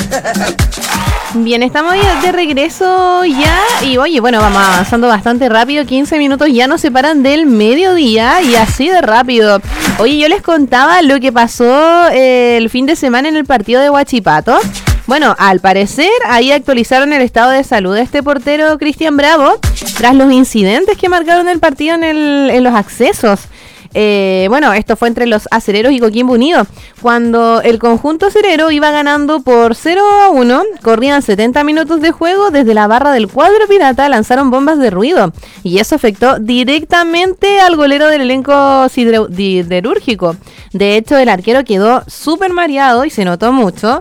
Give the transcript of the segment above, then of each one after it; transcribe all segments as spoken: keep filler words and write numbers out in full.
Bien, estamos de regreso ya y oye, bueno, vamos avanzando bastante rápido, quince minutos ya nos separan del mediodía y así de rápido. Oye, yo les contaba lo que pasó eh, el fin de semana en el partido de Huachipato. Bueno, al parecer ahí actualizaron el estado de salud de este portero Cristian Bravo tras los incidentes que marcaron el partido en, el, en los accesos. Eh, bueno, esto fue entre los acereros y Coquimbo Unido. Cuando el conjunto acerero iba ganando por cero a uno, corrían setenta minutos de juego, desde la barra del cuadro pirata lanzaron bombas de ruido. Y eso afectó directamente al golero del elenco siderúrgico. De hecho, el arquero quedó súper mareado y se notó mucho.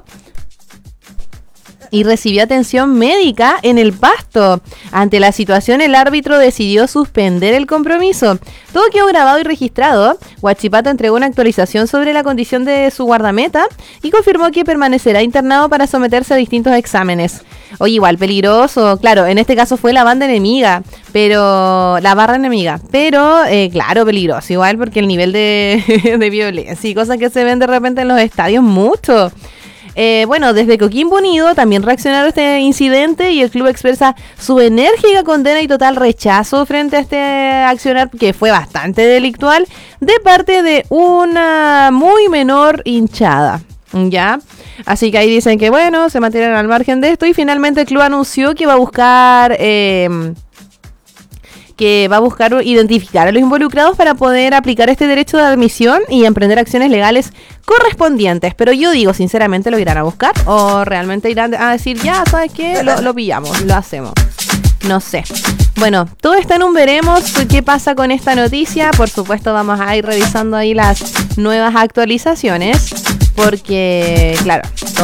Y recibió atención médica en el pasto. Ante la situación, el árbitro decidió suspender el compromiso. Todo quedó grabado y registrado. Huachipato entregó una actualización sobre la condición de su guardameta y confirmó que permanecerá internado para someterse a distintos exámenes. Oye, igual peligroso, claro, en este caso fue la banda enemiga, pero la barra enemiga, pero eh, claro, peligroso igual porque el nivel de, de violencia y cosas que se ven de repente en los estadios mucho. Eh, bueno, desde Coquimbo Unido también reaccionaron a este incidente y el club expresa su enérgica condena y total rechazo frente a este accionar que fue bastante delictual de parte de una muy menor hinchada. ¿Ya? Así que ahí dicen que bueno, se mantienen al margen de esto y finalmente el club anunció que va a buscar... Eh, que va a buscar identificar a los involucrados para poder aplicar este derecho de admisión y emprender acciones legales correspondientes. Pero yo digo, sinceramente, ¿lo irán a buscar? ¿O realmente irán a decir, ya, ¿sabes qué? Lo, lo pillamos, lo hacemos? No sé. Bueno, todo está en un veremos. ¿Qué pasa con esta noticia? Por supuesto, vamos a ir revisando ahí las nuevas actualizaciones. Porque, claro,